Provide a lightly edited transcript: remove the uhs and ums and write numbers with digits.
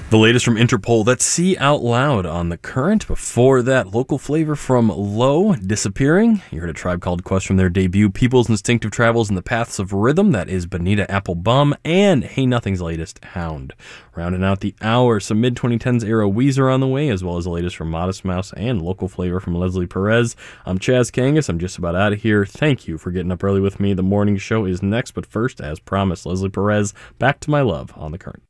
The latest from Interpol, that's See Out Loud on The Current. Before that, local flavor from Low, Disappearing. You heard A Tribe Called Quest from their debut, People's Instinctive Travels in the Paths of Rhythm. That is Bonita Applebum. And Hey Nothing's latest, Hound. Rounding out the hour, some mid-2010s era Weezer on the way, as well as the latest from Modest Mouse and local flavor from Leslie Perez. I'm Chaz Kangas. I'm just about out of here. Thank you for getting up early with me. The morning show is next, but first, as promised, Leslie Perez, Back to My Love on The Current.